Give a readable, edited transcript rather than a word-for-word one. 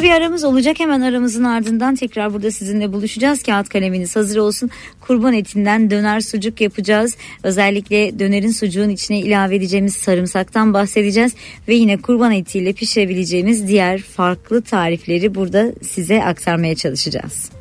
Kısa bir aramız olacak. Hemen aramızın ardından tekrar burada sizinle buluşacağız. Kağıt kaleminiz hazır olsun. Kurban etinden döner sucuk yapacağız. Özellikle dönerin sucuğun içine ilave edeceğimiz sarımsaktan bahsedeceğiz. Ve yine kurban etiyle pişirebileceğimiz diğer farklı tarifleri burada size aktarmaya çalışacağız.